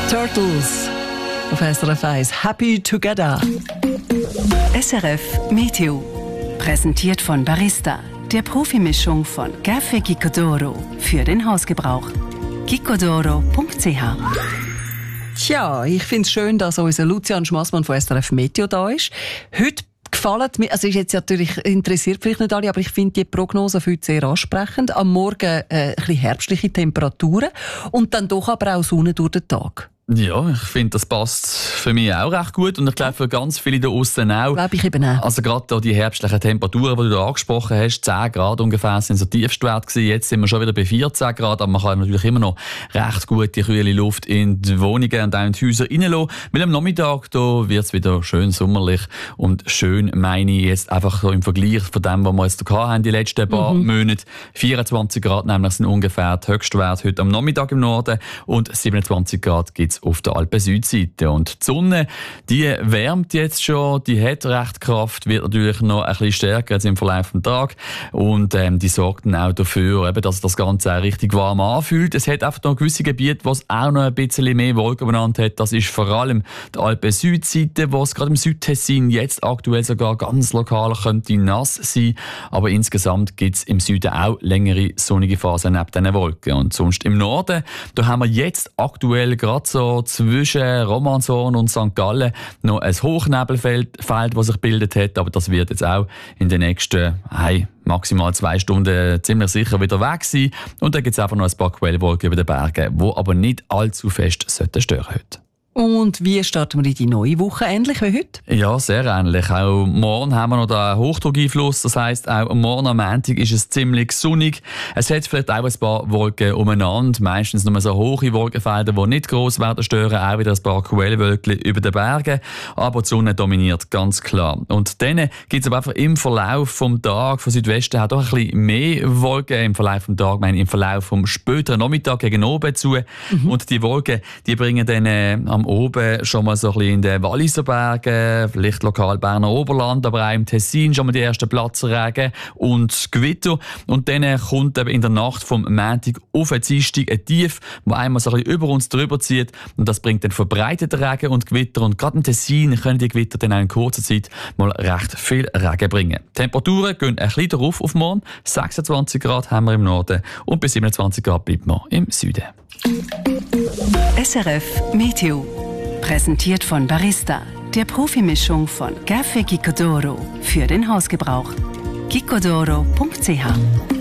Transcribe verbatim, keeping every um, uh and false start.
Turtles auf S R F eins. Happy Together. S R F Meteo. Präsentiert von Barista, der Profimischung von Café Gicodoro für den Hausgebrauch. gicodoro punkt c h. Tja, ich finde es schön, dass unser Lucian Schmassmann von S R F Meteo da ist. Heute gefallen mir, also ist jetzt natürlich interessiert vielleicht nicht alle, aber ich finde die Prognose für heute sehr ansprechend. Am Morgen äh, ein bisschen herbstliche Temperaturen und dann doch aber auch Sonne durch den Tag. Ja, ich finde, das passt für mich auch recht gut und ich glaube für ganz viele da aussen auch. Glaube ich eben auch. Also gerade da die herbstlichen Temperaturen, die du da angesprochen hast, zehn Grad ungefähr sind so Tiefstwert gewesen. Jetzt sind wir schon wieder bei vierzehn Grad, aber man kann natürlich immer noch recht gut die kühle Luft in die Wohnungen und auch in die Häuser reinlassen. Weil am Nachmittag da wird es wieder schön sommerlich und schön meine ich jetzt einfach so im Vergleich von dem, was wir jetzt da hatten, die letzten paar mhm. Monate. vierundzwanzig Grad nämlich sind ungefähr die Höchstwerte heute am Nachmittag im Norden und siebenundzwanzig Grad gibt es auf der Alpen-Südseite. Und die Sonne, die wärmt jetzt schon, die hat recht Kraft, wird natürlich noch ein bisschen stärker als im Verlauf des Tages und ähm, die sorgt dann auch dafür, eben, dass das Ganze auch richtig warm anfühlt. Es hat einfach noch gewisse Gebiete, wo es auch noch ein bisschen mehr Wolken benannt hat. Das ist vor allem die Alpen-Südseite, wo es gerade im Südtessin jetzt aktuell sogar ganz lokal könnte nass sein. Aber insgesamt gibt es im Süden auch längere sonnige Phasen neben diesen Wolken. Und sonst im Norden, da haben wir jetzt aktuell gerade so zwischen Romanshorn und Sankt Gallen noch ein Hochnebelfeld, das sich gebildet hat, aber das wird jetzt auch in den nächsten hey, maximal zwei Stunden ziemlich sicher wieder weg sein. Und dann gibt es einfach noch ein paar Quellwolken über den Bergen, die aber nicht allzu fest stören sollten heute. Und wie starten wir in die neue Woche? Ähnlich wie heute? Ja, sehr ähnlich. Auch morgen haben wir noch den Hochdruckeinfluss. Das heisst, auch morgen am Montag ist es ziemlich sonnig. Es hat vielleicht auch ein paar Wolken umeinander. Meistens nur so hohe Wolkenfelder, die nicht gross werden stören. Auch wieder ein paar Quellwölkchen über den Bergen. Aber die Sonne dominiert ganz klar. Und dann gibt es aber einfach im Verlauf des Tages von Südwesten auch doch ein bisschen mehr Wolken. Im Verlauf des Tages, meine ich, im Verlauf des späteren Nachmittag gegen oben zu. Mhm. Und die Wolken, die bringen dann äh, am oben schon mal so ein bisschen in den Walliser Bergen, vielleicht lokal Berner Oberland, aber auch im Tessin schon mal die ersten Platzregen und Gewitter. Und dann kommt eben in der Nacht vom Montag auf den Dienstag ein Tief, das einmal so ein bisschen über uns drüber zieht. Und das bringt dann verbreitete Regen und Gewitter. Und gerade im Tessin können die Gewitter dann auch in kurzer Zeit mal recht viel Regen bringen. Die Temperaturen gehen ein bisschen darauf auf morgen. sechsundzwanzig Grad haben wir im Norden und bis siebenundzwanzig Grad bleibt man im Süden. S R F Meteo. Präsentiert von Barista, der Profimischung von Café Gicodoro für den Hausgebrauch. gicodoro punkt c h